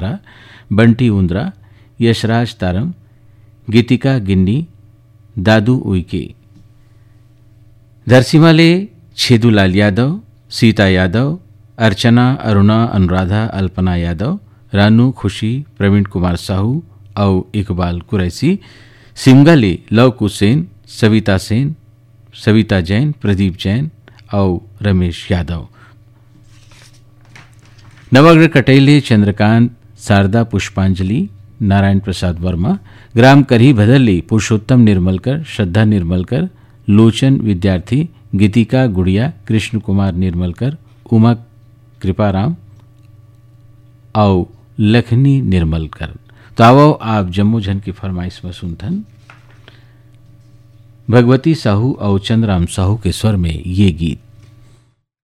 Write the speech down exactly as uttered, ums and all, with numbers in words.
धारा, बंटी उंद्रा, यशराज तारम, गीतिका गिन्नी, दादू उइके। धरसीमाले छेदूलाल यादव, सीता यादव, अर्चना, अरुणा, अनुराधा, अल्पना यादव, रानू, खुशी, प्रवीण कुमार साहू और इकबाल कुरैसी। सिमगाले लवकुश सेन, सविता सेन, सविता जैन, प्रदीप जैन और रमेश यादव। नवागढ़ कटेले चंद्रकांत, शारदा पुष्पांजलि, नारायण प्रसाद वर्मा। ग्राम करही भदरली पुरुषोत्तम निर्मलकर, श्रद्धा निर्मलकर, लोचन विद्यार्थी, गीतिका गुड़िया, कृष्ण कुमार निर्मलकर, उमा कृपाराम और लखनी निर्मलकर। तो आओ आप जम्मू जन की फरमाइश में सुनथन भगवती साहू और चंद्राम साहू के स्वर में ये गीत।